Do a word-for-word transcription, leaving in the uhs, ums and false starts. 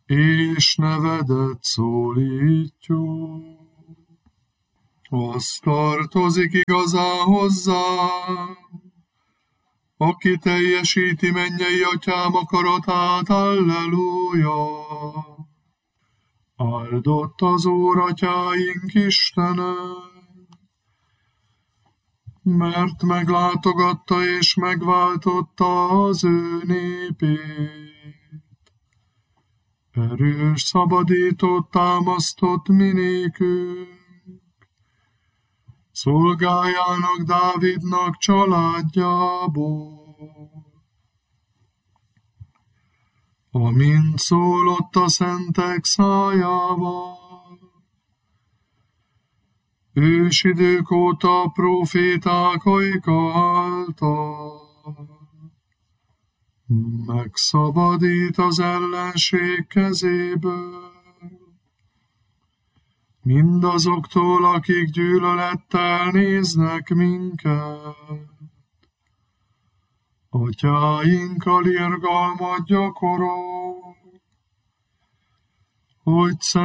és nevedet szólítjuk. Az tartozik igazán hozzám, aki teljesíti mennyei atyám akaratát, halleluja! Áldott az Úr atyáink Istene, mert meglátogatta és megváltotta az ő népét. Erős szabadítót támasztott minékünk, szolgájának Dávidnak családjából. Amint szólott a szentek szájával, ősidők óta próféták ajka által, megszabadít az ellenség kezéből, mindazoktól, akik gyűlölettel néznek minket. Atyáinkkal irgalmat gyakorol, hogy